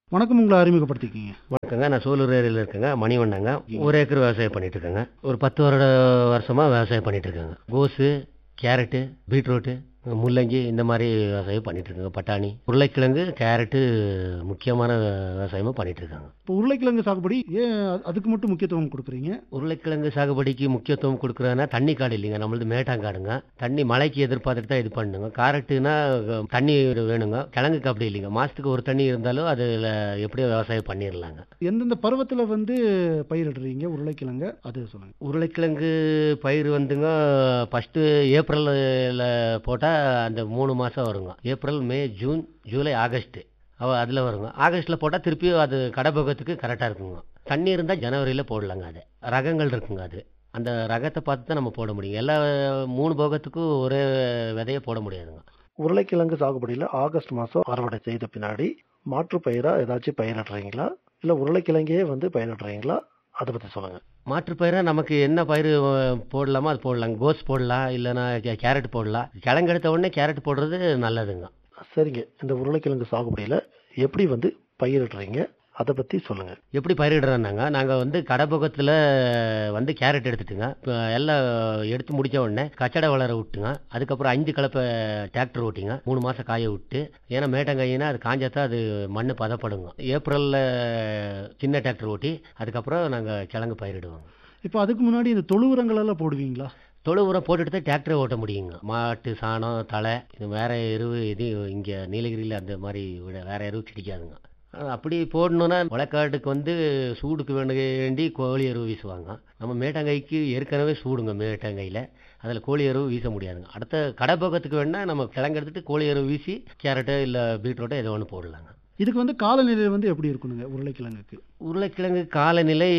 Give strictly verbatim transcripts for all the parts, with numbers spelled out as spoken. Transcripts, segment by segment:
வணக்கம், உங்களை அறிமுகப்படுத்திக்கிங்க. வணக்கங்க. நான் சூலூர் ஏரியாவில் இருக்கேங்க. மணிவண்ணங்க. ஒரு ஏக்கர் விவசாயம் பண்ணிட்டு இருக்கேங்க. ஒரு பத்து வருட வருஷமா விவசாயம் பண்ணிட்டு இருக்கேங்க. கோஸு, கேரட்டு, பீட்ரூட்டு, முள்ளங்கி இந்த மாதிரி விவசாயம் பண்ணிட்டு இருக்காங்க. பட்டாணி, உருளைக்கிழங்கு, கேரட்டு முக்கியமான விவசாயமும் பண்ணிட்டு இருக்காங்க. இப்போ உருளைக்கிழங்கு சாகுபடி ஏன் அ- அதுக்கு மட்டும் முக்கியத்துவம் கொடுக்குறீங்க? உருளைக்கிழங்கு சாகுபடிக்கு முக்கியத்துவம் கொடுக்குறதுனா தண்ணி காடு இல்லைங்க, நம்மளது மேட்டாங்காடுங்க. தண்ணி மழைக்கு எதிர்பார்த்துட்டு தான் இது பண்ணுங்க. கேரட்டுனா அஹ், தண்ணி வேணுங்க. கிழங்குக்கு அப்படி இல்லைங்க, மாசத்துக்கு ஒரு தண்ணி இருந்தாலும் அதுல எப்படியோ விவசாயம் பண்ணிடலாங்க. எந்தெந்த பருவத்துல வந்து பயிரிடுறீங்க உருளைக்கிழங்க, அது சொல்லுங்க. உருளைக்கிழங்கு பயிர் வந்துங்க ஃபஸ்ட்டு ஏப்ரலில் போட்டால் அந்த மூணு மாதம் வருங்க. ஏப்ரல், மே, ஜூன், ஜூலை, ஆகஸ்ட்டு அவ அதில் வருங்க. ஆகஸ்ட்டில் போட்டால் திருப்பி அது கடைப்போகத்துக்கு கரெக்டாக இருக்குங்க. தண்ணி இருந்தால் ஜனவரியில் போடலாங்க. அது ரகங்கள் இருக்குங்க. அது அந்த ரகத்தை பார்த்து தான் நம்ம போட முடியும். எல்லா மூணு போகத்துக்கும் ஒரே விதையை போட முடியாதுங்க. உருளைக்கிழங்கு சாகுபடியில் ஆகஸ்ட் மாதம் அறுவடை செய்த பின்னாடி மாற்று பயிரா ஏதாச்சும் பயிரிடுறீங்களா இல்லை உருளைக்கிழங்கே வந்து பயிரிடுறீங்களா? அதை பற்றி சொல்லுங்கள். மாற்றுப்பயிரை நமக்கு என்ன பயிர் அஹ், போடலாமோ அது போடலாங்க. கோஸ் போடலாம், இல்லைன்னா கே- கேரட் போடலாம். கிழங்கு எடுத்த உடனே கேரட் போடுறது நல்லதுங்க. சரிங்க, இந்த உருளைக்கிழங்கு சாகுபடியில் எப்படி வந்து பயிரிடுறீங்க அதை பற்றி சொல்லுங்கள். எப்படி பயிரிடுறோன்னாங்க, நாங்கள் வந்து கடைப்பக்கத்தில் வந்து கேரட் எடுத்துட்டுங்க. இப்போ எல்லாம் எடுத்து முடிச்ச உடனே கச்சடை வளர விட்டுங்க. அதுக்கப்புறம் அஞ்சு கலப்பை டிராக்டர் ஓட்டிங்க. மூணு மாதம் காய விட்டு, ஏன்னா மேட்டங்காயினா அது காஞ்சாதான் அது மண் பதப்படுங்க. ஏப்ரலில் சின்ன டிராக்டர் ஓட்டி அதுக்கப்புறம் நாங்கள் கிழங்கு பயிரிடுவோங்க. இப்போ அதுக்கு முன்னாடி இந்த தொழு உரங்கள் எல்லாம் போடுவீங்களா? தொழு உரம் போட்டுட்டு தான் டிராக்டரை ஓட்ட முடியுங்க. மாட்டு சாணம், தலை, இது வேற எருவு இது இங்கே நீலகிரியில் அந்த மாதிரி விட- வேற எருவு கிடைக்காதுங்க. அஹ் அப்படி போடணுன்னா முளைக்காட்டுக்கு வந்து சூடுக்கு வேண்டி வேண்டி கோழி எருவு வீசுவாங்க. நம்ம மேட்டங்காய்க்கு ஏற்கனவே சூடுங்க மேட்டங்காயில், அதில் கோழி எருவு வீச முடியாதுங்க. அடுத்த கடைப்பக்கத்துக்கு வேணால் நம்ம கிழங்கு எடுத்துட்டு கோழி எருவு வீசி கேரட்டோ இல்லை பீட்ரூட்டோ ஏதோ ஒன்று போடலாங்க. இதுக்கு வந்து காலநிலை வந்து எப்படி இருக்கணுங்க உருளைக்கிழங்குக்கு? உருளைக்கிழங்கு காலநிலை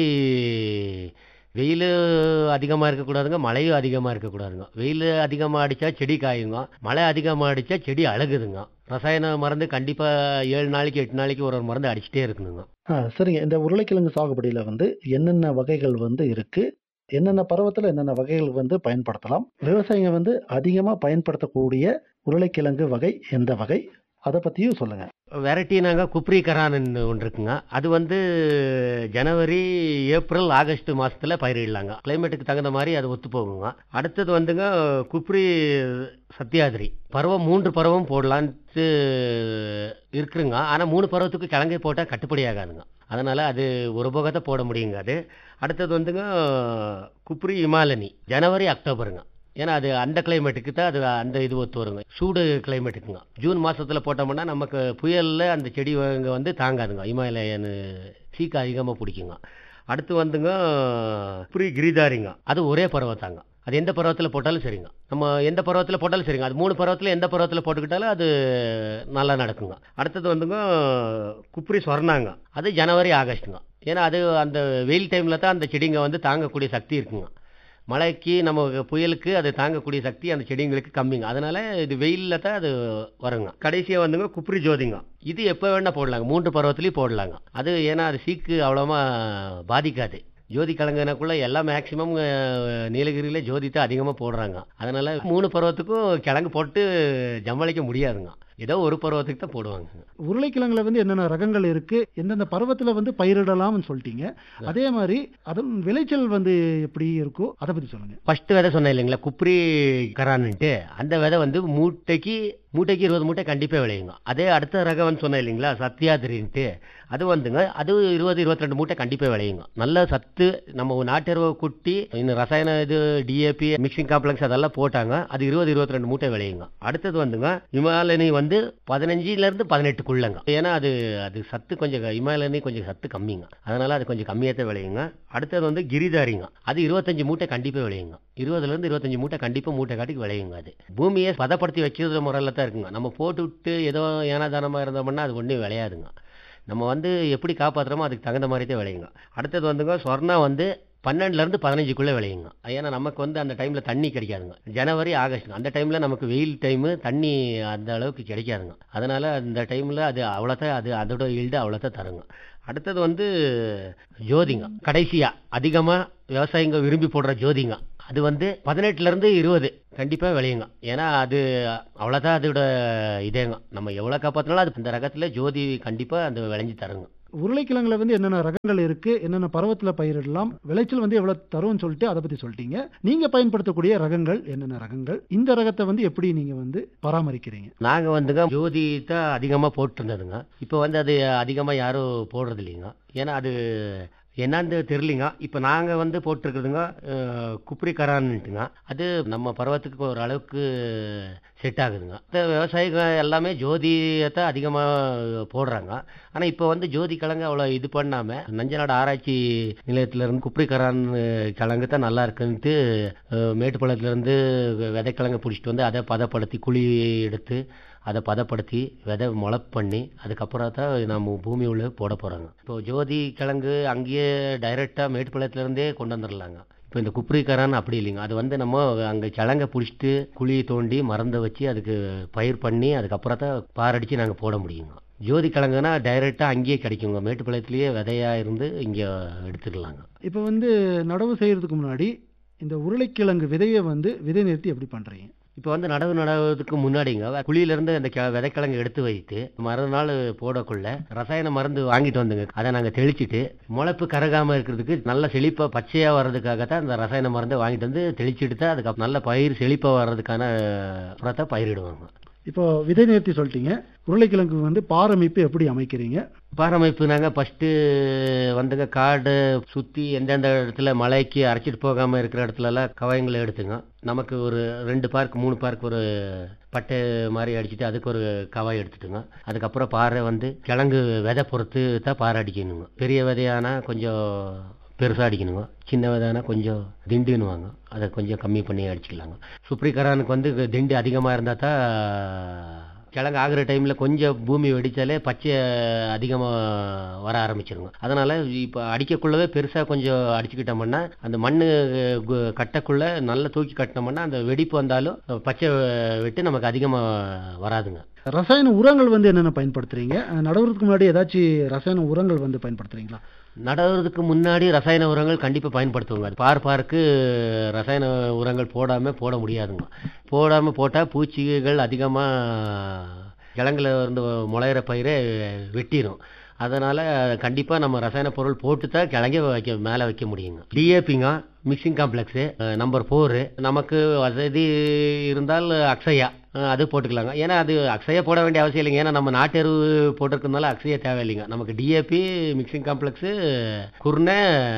வெயில் அதிகமாக இருக்கக்கூடாதுங்க, மழையும் அதிகமாக இருக்கக்கூடாதுங்க. வெயில் அதிகமாக அடித்தா செடி காயுங்க, மழை அதிகமாக அடித்தா செடி அழுகுதுங்க. ரசாயன மருந்து கண்டிப்பாக ஏழு நாளைக்கு எட்டு நாளைக்கு ஒரு ஒரு மருந்து அடிச்சுட்டே இருக்கணுங்க. ஆ சரிங்க, இந்த உருளைக்கிழங்கு சாகுபடியில் வந்து என்னென்ன வகைகள் வந்து இருக்குது, என்னென்ன பருவத்தில் என்னென்ன வகைகள் வந்து பயன்படுத்தலாம், விவசாயிங்க வந்து அதிகமாக பயன்படுத்தக்கூடிய உருளைக்கிழங்கு வகை எந்த வகை, அதை பற்றியும் சொல்லுங்கள். வெரைட்டி நாங்கள் குப்ரி கரான் ஒன்று இருக்குங்க. அது வந்து ஜனவரி, ஏப்ரல், ஆகஸ்ட் மாசத்துல பயிரிடலாங்க. கிளைமேட்டுக்கு தகுந்த மாதிரி அது ஒத்து போகுங்க. அடுத்தது வந்துங்க குப்ரி சத்யாதிரி பருவம், மூன்று பருவம் போடலான்ட்டு இருக்குங்க. ஆனால் மூணு பருவத்துக்கு கிழங்கு போட்டால் கட்டுப்படி ஆகாதுங்க. அதனால அது ஒரு போகத்தை போட முடியுங்க. அது அடுத்தது வந்துங்க குப்ரி இமாலனி ஜனவரி, அக்டோபருங்க. ஏன்னா அது அந்த கிளைமேட்டுக்கு தான் அது அந்த இது ஒத்து வருங்க. சூடு கிளைமேட்டுக்குங்க. ஜூன் மாசத்துல போட்டோம்னா நமக்கு புயல்ல அந்த செடி இங்க வந்து தாங்காதுங்க. இமாலயன் சீக்கு அதிகமாக பிடிக்குங்க. அடுத்து வந்துங்க புரி கிரிதாரிங்க. அது ஒரே பருவத்தாங்க. அது எந்த பருவத்தில் போட்டாலும் சரிங்க. நம்ம எந்த பருவத்தில் போட்டாலும் சரிங்க. அது மூணு பருவத்தில் எந்த பருவத்தில் போட்டுக்கிட்டாலும் அது நல்லா நடக்குங்க. அடுத்தது வந்துங்க குப்ரி சொர்ணாங்க. அது ஜனவரி, ஆகஸ்ட்டுங்க. ஏன்னா அது அந்த வெயில் டைமில் தான் அந்த செடிங்க வந்து தாங்கக்கூடிய சக்தி இருக்குங்க. மழைக்கு நம்ம புயலுக்கு அது தாங்கக்கூடிய சக்தி அந்த செடிங்களுக்கு கம்மிங்க. அதனால இது வெயிலில் தான் அது வருங்க. கடைசியாக வந்துங்க குப்ரி ஜோதிங்க. இது எப்போ வேணால் போடலாங்க, மூன்று பருவத்துலேயும் போடலாங்க. அது ஏன்னா அது சீக்கு அவ்வளோமா பாதிக்காது. ஜோதி கிழங்குனாக்குள்ள எல்லாம் மேக்சிமம் நீலகிரியில் ஜோதி தான் அதிகமாக போடுறாங்க. அதனால மூணு பருவத்துக்கும் கிழங்கு போட்டு ஜமாளிக்க முடியாதுங்க. ஏதோ ஒரு பருவத்துக்கு தான் போடுவாங்க. உருளைக்கிழங்குல வந்து என்னென்ன ரகங்கள் இருக்கு, எந்தெந்த பருவத்துல வந்து பயிரிடலாம்னு சொல்லிட்டீங்க. அதே மாதிரி அதன் விளைச்சல் வந்து எப்படி இருக்கோ அதை பத்தி சொல்லுங்க. ஃபர்ஸ்ட் விதை சொன்னேன் இல்லைங்களா, குப்ரி கரான்ட்டு, அந்த விதை வந்து மூட்டைக்கு மூட்டைக்கு இருபது மூட்டை கண்டிப்பாக விளையுங்க. அதே அடுத்த ரகம்னு சொன்னேன் இல்லைங்களா சத்யாதிரின்ட்டு, அது வந்துங்க அது இருபது இருபத்தி ரெண்டு மூட்டை கண்டிப்பாக விளையுங்க. நல்ல சத்து, நம்ம நாட்டெருவை குட்டி இன்னும் ரசாயன இது டிஏபி மிக்சிங் காம்ப்ளெக்ஸ் அதெல்லாம் போட்டாங்க. அது இருபது இருபத்தி ரெண்டு மூட்டை விளையுங்க. அடுத்தது வந்துங்க இமாலனி வந்து பதினஞ்சுல இருந்து பதினெட்டுக்குள்ளங்க. ஏன்னா அது அது சத்து கொஞ்சம் இமாலனி கொஞ்சம் சத்து கம்மிங்க. அதனால அது கொஞ்சம் கம்மியாக விளையுங்க. அடுத்தது வந்து கிரிதாரிங்க. அது இருபத்தஞ்சு மூட்டை கண்டிப்பாக விளையுங்க. இருபதுல இருந்து இருபத்தஞ்சு மூட்டை கண்டிப்பாக மூட்டை காட்டிக்கு விளையுங்க. அது பூமியை பதப்படுத்தி வைக்கிறது முறையில் தான் இருக்குங்க. நம்ம போட்டு விட்டு ஏதோ ஏனாதானமாக இருந்தோம்னா அது ஒன்றும் விளையாதுங்க. நம்ம வந்து எப்படி காப்பாற்றுறோமோ அதுக்கு தகுந்த மாதிரி தான் விளையுங்க. அடுத்தது வந்துங்க சொர்ணா வந்து பன்னெண்டுலேருந்து பதினஞ்சுக்குள்ளே விளையுங்க. ஏன்னா நமக்கு வந்து அந்த டைமில் தண்ணி கிடைக்காதுங்க. ஜனவரி, ஆகஸ்ட் அந்த டைமில் நமக்கு வெயில் டைமு, தண்ணி அந்த அளவுக்கு கிடைக்காதுங்க. அதனால் அந்த டைமில் அது அவ்வளோதான், அது அதோட ஈல்டு அவ்வளோதான் தருங்க. அடுத்தது வந்து ஜோதிங்க. கடைசியாக அதிகமாக விவசாயிங்க விரும்பி போடுற ஜோதிங்க. அது வந்து பதினெட்டுல இருந்து இருபது கண்டிப்பா விளையுங்க. ஏன்னா அது அவ்வளவுதான் அதோட இதேங்க. நம்ம எவ்வளவு காப்பாத்தினாலும் அது அந்த ரகத்துல ஜோதி கண்டிப்பா அது விளைஞ்சு தருங்க. உருளைக்கிழங்குல வந்து என்னென்ன ரகங்கள் இருக்கு, என்னென்ன பருவத்துல பயிரிடலாம், விளைச்சல் வந்து எவ்வளவு தரும்னு சொல்லிட்டு அதை பத்தி சொல்லிட்டீங்க. நீங்க பயன்படுத்தக்கூடிய ரகங்கள் என்னென்ன ரகங்கள், இந்த ரகத்தை வந்து எப்படி நீங்க வந்து பராமரிக்கிறீங்க? நாங்க வந்துங்க ஜோதி தான் அதிகமா போட்டு இருந்ததுங்க. இப்ப வந்து அது அதிகமா யாரும் போடுறது இல்லைங்க. ஏன்னா அது என்னன்னு தெரியலிங்க. இப்ப நாங்க வந்து போட்டிருக்கிறதுங்க அஹ், குப்ரி கரான்ட்டுங்க. அது நம்ம பருவத்துக்கு ஒரு அளவுக்கு செட் ஆகுதுங்க. இந்த விவசாயிகள் எல்லாமே ஜோதியத்தை அதிகமா போடுறாங்க. ஆனா இப்ப வந்து ஜோதி கிழங்கு அவ்வளவு இது பண்ணாம நஞ்சநாடு ஆராய்ச்சி நிலையத்துல இருந்து குப்ரி கரான் கிழங்கு தான் நல்லா இருக்குன்ட்டு அஹ், மேட்டுப்பாளையத்துல இருந்து விதைக்கிழங்கு பிடிச்சிட்டு வந்து அதை பதப்படுத்தி குழி எடுத்து அதை பதப்படுத்தி விதை முளை பண்ணி அதுக்கப்புறம் தான் நம்ம பூமி உள்ள போட போறாங்க. இப்போ ஜோதி கிழங்கு அங்கேயே டைரக்டா மேட்டுப்பாளையத்துல இருந்தே கொண்டு வந்துடலாங்க. இப்போ இந்த குப்ரி கரான் அப்படி இல்லைங்க. அது வந்து நம்ம அங்கே கிழங்க பிடிச்சிட்டு குழி தோண்டி மருந்தை வச்சு அதுக்கு பயிர் பண்ணி அதுக்கப்புறம் தான் பாரடிச்சு நாங்கள் போட முடியுங்க. ஜோதி கிழங்குனா டைரக்டா அங்கேயே கிடைக்குங்க. மேட்டுப்பாளையத்திலேயே விதையா இருந்து இங்கே எடுத்துக்கலாங்க. இப்ப வந்து நடவு செய்யறதுக்கு முன்னாடி இந்த உருளைக்கிழங்கு விதையை வந்து விதை நிறுத்தி எப்படி பண்றீங்க? இப்போ வந்து நடவு நடுவதுக்கு முன்னாடிங்க குழியிலேருந்து அந்த கெ- விதைக்கிழங்கு எடுத்து வைத்து மறுநாள் போடக்குள்ள ரசாயன மருந்து வாங்கிட்டு வந்துங்க. அதை நாங்கள் தெளிச்சிட்டு முளைப்பு கரகாமல் இருக்கிறதுக்கு நல்ல செழிப்பாக பச்சையாக வர்றதுக்காக தான் அந்த ரசாயன மருந்தை வாங்கிட்டு வந்து தெளிச்சிட்டு தான் அதுக்கு நல்ல பயிர் செழிப்பாக வர்றதுக்கான புறத்தை பயிரிடுவாங்க. இப்போ விதை நிறுத்தி சொல்லிட்டீங்க. உருளைக்கிழங்கு வந்து பாரமைப்பு எப்படி அமைக்கிறீங்க? பாரமைப்பு நாங்கள் ஃபஸ்ட்டு வந்துங்க காடு சுற்றி எந்தெந்த இடத்துல மலைக்கு அரைச்சிட்டு போகாமல் இருக்கிற இடத்துலலாம் கவாயங்களை எடுத்துங்க. நமக்கு ஒரு ரெண்டு பார்க் மூணு பார்க் ஒரு பட்டை மாதிரி அடிச்சுட்டு அதுக்கு ஒரு கவாய் எடுத்துட்டுங்க. அதுக்கப்புறம் பாறை வந்து கிழங்கு விதை பொறுத்து தான் பாறை அடிக்கணுங்க. பெரிய விதையானா கொஞ்சம் பெருசாக அடிக்கணுங்க. சின்ன விதைனா கொஞ்சம் திண்டுன்னுவாங்க. அதை கொஞ்சம் கம்மி பண்ணி அடிச்சுக்கலாங்க. சுப்ரி கரானுக்கு வந்து திண்டு அதிகமாக இருந்தால் தான் கிழங்கு ஆகிற டைமில் கொஞ்சம் பூமி வெடித்தாலே பச்சை அதிகமாக வர ஆரம்பிச்சிருங்க. அதனால் இப்போ அடிக்கக்குள்ளவே பெருசாக கொஞ்சம் அடிச்சுக்கிட்டோம்னா அந்த மண் கட்டக்குள்ளே நல்லா தூக்கி கட்டினோம்னா அந்த வெடிப்பு வந்தாலும் பச்சை வெட்டு நமக்கு அதிகமாக வராதுங்க. ரசாயன உரங்கள் வந்து என்னென்ன பயன்படுத்துறீங்க? நடவுறதுக்கு முன்னாடி ஏதாச்சும் ரசாயன உரங்கள் வந்து பயன்படுத்துறீங்களா? நடுறதுக்கு முன்னாடி ரசாயன உரங்கள் கண்டிப்பாக பயன்படுத்துவோங்க. அது பார் பாருக்கு ரசாயன உரங்கள் போடாமல் போட முடியாதுங்க. போடாமல் போட்டால் பூச்சிகள் அதிகமாக கிழங்குல இருந்து முளையிற பயிரை வெட்டிடும். அதனால் கண்டிப்பாக நம்ம ரசாயன பொருள் போட்டு தான் கிழங்க வைக்க மேலே வைக்க முடியுங்க. டிஏபிங்க மிக்சிங் காம்ப்ளெக்ஸு நம்பர் ஃபோரு நமக்கு வசதி இருந்தால் அக்ஷயா அஹ், அது போட்டுக்கலாங்க. ஏன்னா அது அக்ஷயா போட வேண்டிய அவசியம் இல்லைங்க. ஏன்னா நம்ம நாட்டு எருவு போட்டிருக்கனால அக்ஷயா தேவையில்லைங்க. நமக்கு டிஏபி மிக்சிங் காம்ப்ளெக்ஸு குருணை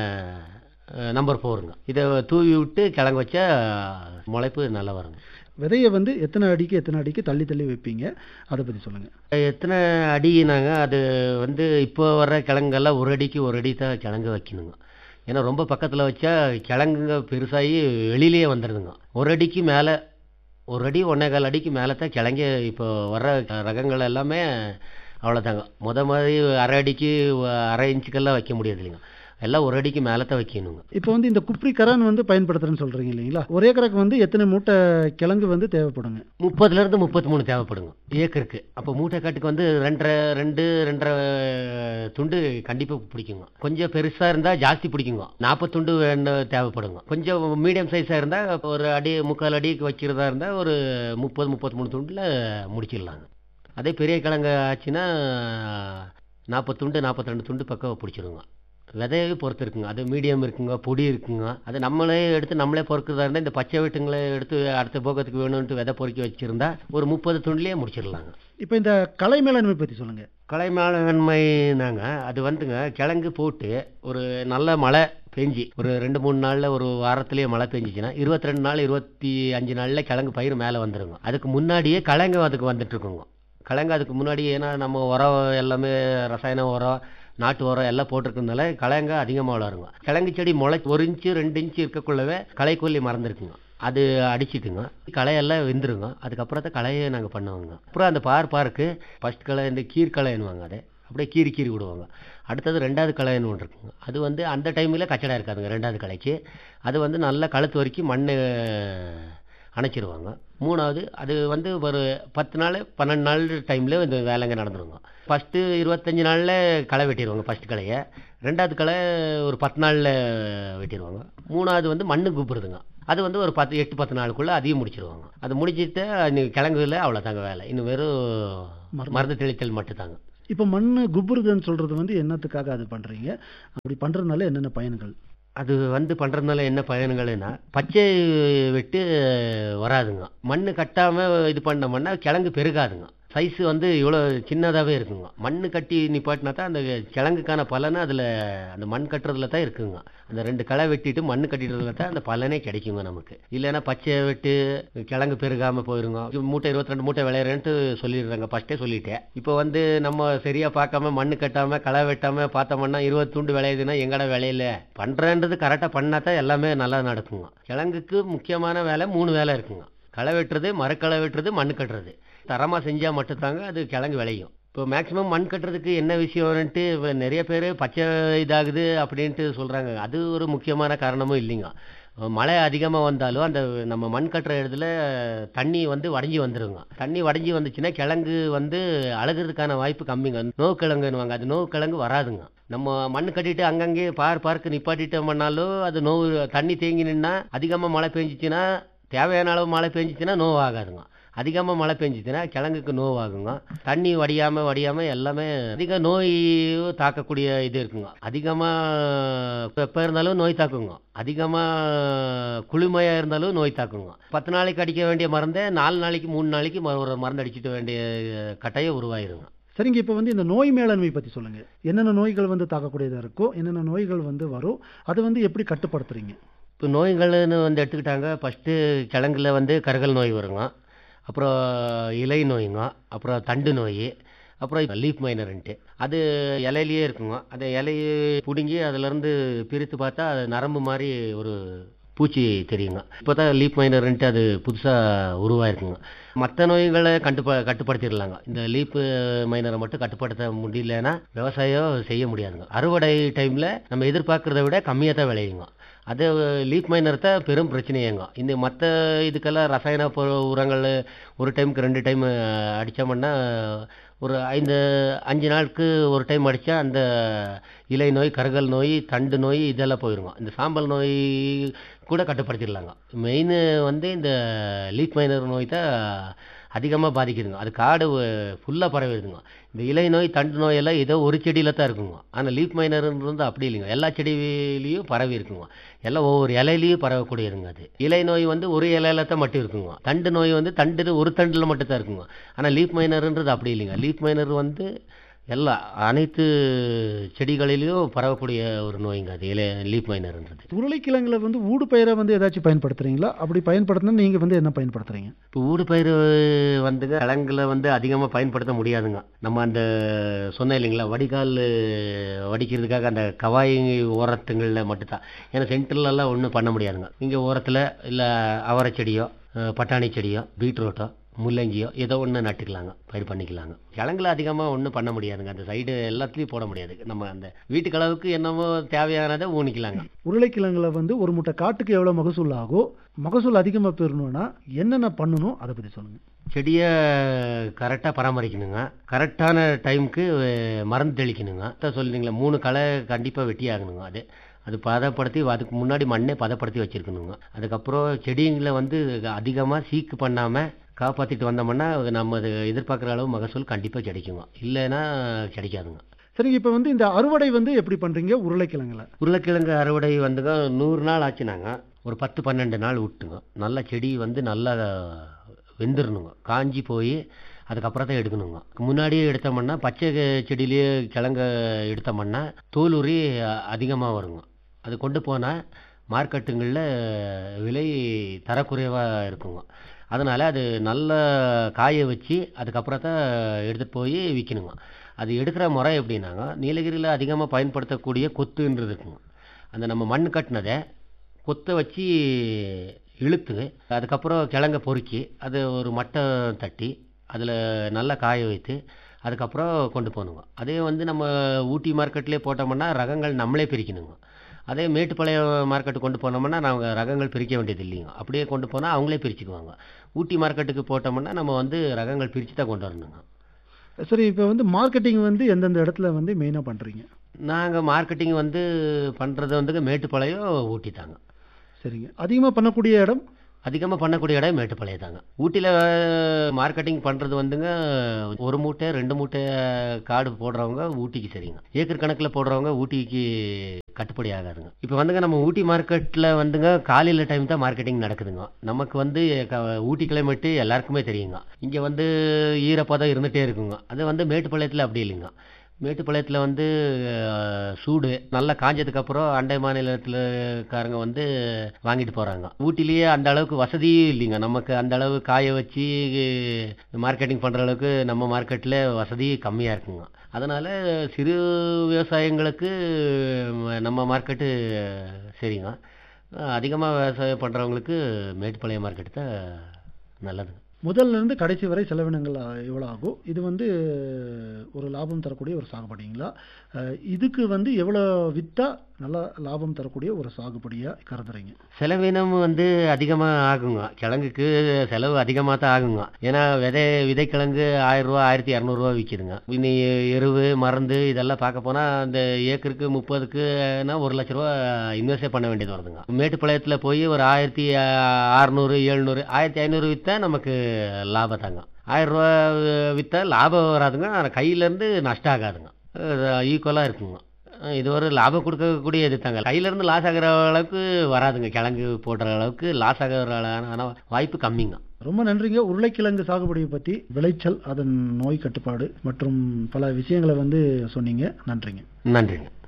நம்பர் ஃபோருங்க. இதை தூவி விட்டு கிழங்கு வச்சா முளைப்பு நல்லா வருங்க. விதையை வந்து எத்தனை அடிக்கு எத்தனை அடிக்கு தள்ளி தள்ளி வைப்பீங்க, அதை பத்தி சொல்லுங்க. எத்தனை அடினாங்க அது வந்து இப்போ வர்ற கிழங்கெல்லாம் ஒரு அடிக்கு ஒரு அடி தான் கிழங்கு வைக்கணுங்க. ஏன்னா ரொம்ப பக்கத்தில் வச்சா கிழங்குங்க பெருசாகி வெளியிலேயே வந்துடுதுங்க. ஒரு அடிக்கு மேலே ஒரு அடி ஒன்றே கால் அடிக்கு மேலே தான் கிழங்கு இப்போ வர்ற ரகங்கள் எல்லாமே அவ்வளோதாங்க. முத மாதிரி அரை அடிக்கு அரை இன்ச்சுக்கெல்லாம் வைக்க முடியாது இல்லைங்க. எல்லாம் ஒரு அடிக்கு மேலே தான் வைக்கணுங்க. இப்போ வந்து இந்த குப்ரி கரான் வந்து பயன்படுத்துறேன்னு சொல்றீங்க இல்லைங்களா? ஒரு ஏக்கருக்கு வந்து எத்தனை மூட்டை கிழங்கு வந்து தேவைப்படுங்க? முப்பதுலேருந்து முப்பத்தி மூணு தேவைப்படுங்க ஏக்கருக்கு. அப்போ மூட்டை காட்டுக்கு வந்து ரெண்டரை ரெண்டு ரெண்டரை துண்டு கண்டிப்பாக பிடிக்குங்க. கொஞ்சம் பெருசாக இருந்தால் ஜாஸ்தி பிடிக்குங்க. நாற்பது துண்டு வேணும் தேவைப்படுங்க. கொஞ்சம் மீடியம் சைஸாக இருந்தால் ஒரு அடி முக்கால் அடிக்கு வைக்கிறதா இருந்தால் ஒரு முப்பது முப்பத்தி மூணு துண்டில் முடிச்சிடலாங்க. அதே பெரிய கிழங்கு ஆச்சுன்னா நாற்பது துண்டு நாற்பத்தி ரெண்டு துண்டு பக்கம் பிடிச்சிருங்க. விதையை பொறுத்து இருக்குங்க. அது மீடியம் இருக்குங்க, பொடி இருக்குங்க. அது நம்மளே எடுத்து நம்மளே பொறுக்கிறதா இருந்தால் இந்த பச்சை வெட்டுங்களை எடுத்து அடுத்த போகத்துக்கு வேணும்ட்டு விதை பொறுக்கி வச்சிருந்தா ஒரு முப்பது துண்டுலேயே முடிச்சிடலாங்க. இப்போ இந்த கலை மேலாண்மை பத்தி சொல்லுங்க. கலை மேலாண்மைனாங்க அது வந்துங்க கிழங்கு போட்டு ஒரு நல்ல மழை பெஞ்சி ஒரு ரெண்டு மூணு நாளில் ஒரு வாரத்திலேயே மழை பெஞ்சிச்சுன்னா இருபத்தி ரெண்டு நாள் இருபத்தி அஞ்சு நாளில் கிழங்கு பயிர் மேலே வந்துடுங்க. அதுக்கு முன்னாடியே கிழங்கு அதுக்கு வந்துட்டு இருக்குங்க. கிழங்கு அதுக்கு முன்னாடி ஏன்னா நம்ம உரம் எல்லாமே ரசாயன உரம் நாட்டு உரம் எல்லாம் போட்டிருக்கிறதுனால கிழங்கு அதிகமாக வளருங்க. கிழங்கு செடி முளை ஒரு இன்ச்சு ரெண்டு இன்ச்சு இருக்கக்குள்ளவே களைக்கொல்லி மறந்துருக்குங்க. அது அடிச்சுட்டுங்க களையெல்லாம் வெந்துருங்க. அதுக்கப்புறம் தான் களையை நாங்கள் பண்ணுவோங்க. அப்புறம் அந்த பார் பாருக்கு ஃபர்ஸ்ட் களை இந்த கீர்களைன்னுவாங்க. அதை அப்படியே கீறி கீறி விடுவாங்க. அடுத்தது ரெண்டாவது களைன்னு ஒன்று இருக்குங்க. அது வந்து அந்த டைமில் கச்சடா இருக்காதுங்க. ரெண்டாவது களைக்கு அது வந்து நல்லா கழுத்து வரைக்கும் மண் அணைச்சிருவாங்க. மூணாவது அது வந்து ஒரு பத்து நாள் பன்னெண்டு நாள் டைமில் இந்த வேலைங்க நடந்துருங்க. ஃபஸ்ட்டு இருபத்தஞ்சி நாளில் களை வெட்டிடுவாங்க ஃபஸ்ட்டு களையை. ரெண்டாவது களை ஒரு பத்து நாளில் வெட்டிடுவாங்க. மூணாவது வந்து மண்ணு கூப்பிடுதுங்க. அது வந்து ஒரு பத்து எட்டு பத்து நாளுக்குள்ள அதையும் முடிச்சிருவாங்க. அது முடிச்சிட்டு இன்னைக்கு கிழங்குல அவ்வளோதாங்க வேலை. இன்னும் வெறும் மருந்து தெளித்தல் மட்டும் தாங்க. இப்போ மண்ணு குபுருதுன்னு சொல்றது வந்து என்னத்துக்காக அது பண்றீங்க? அப்படி பண்றதுனால என்னென்ன பயன்கள்? அது வந்து பண்றதுனால என்ன பயன்கள்னா, பச்சை விட்டு வராதுங்க. மண்ணு கட்டாம இது பண்ணோம்னா கிழங்கு பெருகாதுங்க. சைஸ் வந்து இவ்வளோ சின்னதாகவே இருக்குங்க. மண் கட்டி நிப்பாட்டினா தான் அந்த கிழங்குக்கான பலனை அதில் அந்த மண் கட்டுறதுல தான் இருக்குங்க. அந்த ரெண்டு களை வெட்டிட்டு மண் கட்டிடுறதுல தான் அந்த பலனே கிடைக்குங்க நமக்கு. இல்லைன்னா பச்சை வெட்டு கிழங்கு பெருகாமல் போயிருங்க. மூட்டை இருபத்தி ரெண்டு மூட்டை விளையிறேன்ட்டு சொல்லிடுறாங்க, ஃபஸ்ட்டே சொல்லிட்டேன். இப்போ வந்து நம்ம சரியாக பார்க்காம மண் கட்டாமல் களை வெட்டாமல் பார்த்தோம்னா இருபது துண்டு விளையுதுன்னா எங்கடா விளையில பண்ணுறன்றது கரெக்டாக பண்ணால் தான் எல்லாமே நல்லா நடக்குங்க. கிழங்குக்கு முக்கியமான வேலை மூணு வேலை இருக்குங்க. களை வெட்டுறது, மரக்களை வெட்டுறது, மண் கட்டுறது. தரமாக செஞ்சால் மட்டும்தாங்க அது கிழங்கு விளையும். இப்போ மேக்ஸிமம் மண் கட்டுறதுக்கு என்ன விஷயம்ன்ட்டு இப்போ நிறைய பேர் பச்சை இதாகுது அப்படின்ட்டு சொல்கிறாங்க. அது ஒரு முக்கியமான காரணமும் இல்லைங்க. மழை அதிகமாக வந்தாலும் அந்த நம்ம மண் கட்டுற இடத்துல தண்ணி வந்து வடைஞ்சி வந்துடுங்க. தண்ணி வடைஞ்சி வந்துச்சுன்னா கிழங்கு வந்து அழுகிறதுக்கான வாய்ப்பு கம்மிங்க. நோவு கிழங்குன்னுவாங்க, அது நோவு கிழங்கு வராதுங்க. நம்ம மண் கட்டிட்டு அங்கங்கே பார் பார்க்கு நிப்பாட்டிட்டோம்னாலும் அது நோவு தண்ணி தேங்கி நின்னா அதிகமாக மழை பெஞ்சிச்சுன்னா தேவையான அளவு மழை பெஞ்சிச்சுன்னா நோவு ஆகாதுங்க. அதிகமாக மழை பெஞ்சிச்சுன்னா கிழங்குக்கு நோவாகுங்க. தண்ணி வடியாமல் வடியாமல் எல்லாமே அதிக நோய் தாக்கக்கூடிய இது இருக்குங்க. அதிகமாக வெப்பம் இருந்தாலும் நோய் தாக்குங்க, அதிகமாக குளுமையாக இருந்தாலும் நோய் தாக்குங்க. பத்து நாளைக்கு அடிக்க வேண்டிய மருந்தை நாலு நாளைக்கு மூணு நாளைக்கு ஒரு மருந்து அடிச்சுட்டு வேண்டிய கட்டாயம் உருவாயிருங்க. சரிங்க, இப்போ வந்து இந்த நோய் மேலாண்மை பற்றி சொல்லுங்கள். என்னென்ன நோய்கள் வந்து தாக்கக்கூடியதாக இருக்கோ, என்னென்ன நோய்கள் வந்து வரும், அதை வந்து எப்படி கட்டுப்படுத்துறீங்க? இப்போ நோய்கள்னு வந்து எடுத்துக்கிட்டாங்க. ஃபஸ்ட்டு கிழங்குல வந்து கருகல் நோய் வருங்க, அப்புறம் இலை நோய்ங்க, அப்புறம் தண்டு நோய், அப்புறம் லீஃப் மைனர்ன்ட்டு அது இலையிலேயே இருக்குங்க. அந்த இலையை பிடுங்கி அதிலேருந்து பிரித்து பார்த்தா அது நரம்பு மாதிரி ஒரு பூச்சி தெரியுங்க. இப்போ தான் லீஃப் மைனர்ன்ட்டு அது புதுசாக உருவாயிருக்குங்க. மற்ற நோய்களை கட்டுப்ப கட்டுப்படுத்திடலாங்க. இந்த லீஃப் மைனரை மட்டும் கட்டுப்படுத்த முடியலன்னா விவசாயம் செய்ய முடியாதுங்க. அறுவடை டைமில் நம்ம எதிர்பார்க்குறத விட கம்மியாக தான் விளையுங்க. அது லீஃப் மைனர் தான் பெரும் பிரச்சனையேங்க. இந்த மற்ற இதுக்கெல்லாம் ரசாயன உரங்கள் ஒரு டைமுக்கு ரெண்டு டைம் அடித்தோம்னா ஒரு ஐந்து அஞ்சு நாளுக்கு ஒரு டைம் அடித்தா அந்த இலை நோய், கருகல் நோய், தண்டு நோய் இதெல்லாம் போயிருங்க. இந்த சாம்பல் நோய் கூட கட்டுப்படுத்திடலாங்க. மெயின் வந்து இந்த லீஃப் மைனர் நோய் தான் அதிகமாக பாதிக்குதுங்க. அது காடு ஃபுல்லாக பரவிடுதுங்க. இந்த இலை நோய், தண்டு நோயெல்லாம் ஏதோ ஒரு செடியில் தான் இருக்குங்க. ஆனால் லீஃப் மைனர்ன்றது அப்படி இல்லைங்க, எல்லா செடியிலையும் பரவி இருக்குங்க. எல்லாம் ஒவ்வொரு இலையிலையும் பரவக்கூடியதுங்க. அது இலை நோய் வந்து ஒரு இலையில தான் மட்டும் இருக்குங்க. தண்டு நோய் வந்து தண்டு ஒரு தண்டில் மட்டும் தான் இருக்குங்க. ஆனால் லீஃப் மைனர்ன்றது அப்படி இல்லைங்க. லீஃப் மைனர் வந்து எல்லா அனைத்து செடிகளிலையும் பரவக்கூடிய ஒரு நோய்ங்க அது இலை லீஃப் மைனர்ன்றது. உருளைக்கிழங்குல வந்து ஊடு பயிரை வந்து ஏதாச்சும் பயன்படுத்துறீங்களா? அப்படி பயன்படுத்தினா நீங்கள் வந்து என்ன பயன்படுத்துறீங்க? இப்போ ஊடு பயிர் வந்துங்க கிழங்குல வந்து அதிகமாக பயன்படுத்த முடியாதுங்க. நம்ம அந்த சொன்ன இல்லைங்களா, வடிகால் வடிக்கிறதுக்காக அந்த கவாய் ஓரத்துங்களில் மட்டும்தான். ஏன்னா சென்ட்ரலெல்லாம் ஒன்றும் பண்ண முடியாதுங்க. இங்கே ஓரத்தில் இல்லை அவரை செடியோ, பட்டாணி செடியோ, பீட்ரூட்டோ, முள்ளங்கியோ ஏதோ ஒன்று நட்டுக்கலாங்க, பயிர் பண்ணிக்கலாங்க. கிழங்குல அதிகமாக ஒன்றும் பண்ண முடியாதுங்க. அந்த சைடு எல்லாத்துலேயும் போட முடியாது. நம்ம அந்த வீட்டுக்கு அளவுக்கு என்னமோ தேவையானதை ஊனிக்கலாங்க. உருளைக்கிழங்குல வந்து ஒரு முட்டை காட்டுக்கு எவ்வளோ மகசூல் ஆகும்? மகசூல் அதிகமாக பெறணும்னா என்னென்ன பண்ணணும் அதை பற்றி சொல்லுங்கள். செடியை கரெக்டாக பராமரிக்கணுங்க. கரெக்டான டைமுக்கு மருந்து தெளிக்கணுங்க. அதான் சொல்லிங்களா, மூணு களை கண்டிப்பாக வெட்டி ஆகணுங்க. அது அது பதப்படுத்தி அதுக்கு முன்னாடி மண்ணே பதப்படுத்தி வச்சுருக்கணுங்க. அதுக்கப்புறம் செடிங்களை வந்து அதிகமாக சீக்கு பண்ணாமல் காப்பாற்றிட்டு வந்தோம்னா நம்ம அது எதிர்பார்க்குற அளவு மகசூல் கண்டிப்பாக கிடைக்குங்க. இல்லைன்னா கிடைக்காதுங்க. சரிங்க, இப்போ வந்து இந்த அறுவடை வந்து எப்படி பண்ணுறீங்க உருளைக்கிழங்குல? உருளைக்கிழங்கு அறுவடை வந்துங்க நூறு நாள் ஆச்சுனாங்க ஒரு பத்து பன்னெண்டு நாள் விட்டுங்க. நல்லா செடி வந்து நல்லா வெந்துடணுங்க, காஞ்சி போய் அதுக்கப்புறம் தான் எடுக்கணுங்க. முன்னாடியே எடுத்தோம்னா பச்சை செடியிலேயே கிழங்க எடுத்தோம்னா தோல் உரி அதிகமாக வருங்க. அது கொண்டு போனால் மார்க்கெட்டுங்களில் விலை தரக்குறைவாக இருக்குங்க. அதனால் அது நல்ல காய வச்சு அதுக்கப்புறம் தான் எடுத்துகிட்டு போய் விற்கணுங்க. அது எடுக்கிற முறை எப்படின்னாங்க, நீலகிரியில் அதிகமாக பயன்படுத்தக்கூடிய கொத்துன்றது இருக்குங்க. அந்த நம்ம மண் கட்டினதை கொத்தை வச்சு இழுத்து அதுக்கப்புறம் கிழங்க பொறுக்கி அது ஒரு மட்டை தட்டி அதில் நல்லா காய வைத்து அதுக்கப்புறம் கொண்டு போகணுங்க. அதே வந்து நம்ம ஊட்டி மார்க்கெட்லேயே போட்டோம்னா ரகங்கள் நம்மளே பிரிக்கணுங்க. அதே மேட்டுப்பாளையம் மார்க்கெட்டு கொண்டு போனோம்னா நாங்கள் ரகங்கள் பிரிக்க வேண்டியது இல்லைங்க. அப்படியே கொண்டு போனால் அவங்களே பிரிச்சுக்குவாங்க. ஊட்டி மார்க்கெட்டுக்கு போட்டோம்னா நம்ம வந்து ரகங்கள் பிரித்து தான் கொண்டு வரணுங்க. சரி, இப்போ வந்து மார்க்கெட்டிங் வந்து எந்தெந்த இடத்துல வந்து மெயினாக பண்ணுறீங்க? நாங்கள் மார்க்கெட்டிங் வந்து பண்ணுறது வந்து மேட்டுப்பாளையம், ஊட்டி தாங்க. சரிங்க. அதிகமா பண்ணக்கூடிய இடம்? அதிகமாக பண்ணக்கூடிய இடம் மேட்டுப்பாளையம் தாங்க. ஊட்டியில் மார்க்கெட்டிங் பண்ணுறது வந்துங்க ஒரு மூட்டை ரெண்டு மூட்டை காடு போடுறவங்க ஊட்டிக்கு சரிங்க. ஏக்கர் கணக்கில் போடுறவங்க ஊட்டிக்கு கட்டுப்படி ஆகாதுங்க. இப்போ வந்துங்க நம்ம ஊட்டி மார்க்கெட்டில் வந்துங்க காலையில் டைம் தான் மார்க்கெட்டிங் நடக்குதுங்க. நமக்கு வந்து க- ஊட்டி கிளைமேட்டு எல்லாருக்குமே தெரியுங்க. இங்கே வந்து ஈரப்பதம் இருந்துகிட்டே இருக்குங்க. அது வந்து மேட்டுப்பாளையத்தில் அப்படி இல்லைங்க. மேட்டுப்பாளையத்தில் வந்து அஹ், சூடு நல்லா காஞ்சதுக்கப்புறம் அண்டை மாநிலத்தில்காரங்க வந்து வாங்கிட்டு போகிறாங்க. ஊட்டிலேயே அந்த அளவுக்கு வசதியும் இல்லைங்க. நமக்கு அந்த அளவு காய வச்சு மார்க்கெட்டிங் பண்ணுற அளவுக்கு நம்ம மார்க்கெட்டில் வசதி கம்மியாக இருக்குங்க. அதனால் சிறு விவசாயங்களுக்கு ம- நம்ம மார்க்கெட்டு சரிங்க. அதிகமாக விவசாயம் பண்ணுறவங்களுக்கு மேட்டுப்பாளையம் மார்க்கெட்டு தான் நல்லதுங்க. முதல்ல இருந்து கடைசி வரை செலவினங்கள் அ, எவ்வளவு ஆகும்? இது வந்து ஒரு லாபம் தரக்கூடிய ஒரு சாகுபடிங்களா? அஹ், இதுக்கு வந்து எவ்வளவு வித்தா நல்ல லாபம் தரக்கூடிய ஒரு சாகுபடியா கருதுறீங்க? செலவினம் வந்து அதிகமாக ஆகுங்க. கிழங்குக்கு செலவு அதிகமாக தான் ஆகுங்க. ஏன்னா விதை விதைக்கிழங்கு ஆயிரம் ரூபா ஆயிரத்தி இரநூறுவா விற்கிதுங்க. இனி எருவு மருந்து இதெல்லாம் பார்க்க போனால் அந்த ஏக்கருக்கு முப்பதுக்குன்னா ஒரு லட்ச ரூபா இன்வெஸ்டே பண்ண வேண்டியது வருதுங்க. மேட்டுப்பாளையத்தில் போய் ஒரு ஆயிரத்தி அறுநூறு எழுநூறு ஆயிரத்தி ஐநூறு விற்றா நமக்கு லாபம் தாங்க. ஆயிரம் ரூபா விற்றா லாபம் வராதுங்க. ஆனால் கையிலேருந்து நஷ்டம் ஆகாதுங்க. ஈக்குவலாக இருக்குங்க. அஹ் இது ஒரு லாபம் கொடுக்கக்கூடிய இது தாங்க. கையிலேருந்து லாஸ் ஆகிற அளவுக்கு வராதுங்க. கிழங்கு போடுற அளவுக்கு லாஸ் ஆகிற அளவான வாய்ப்பு கம்மிங்க. ரொம்ப நன்றிங்க. உருளைக்கிழங்கு சாகுபடியை பற்றி விளைச்சல், அதன் நோய் கட்டுப்பாடு மற்றும் பல விஷயங்களை வந்து சொன்னீங்க. நன்றிங்க. நன்றிங்க.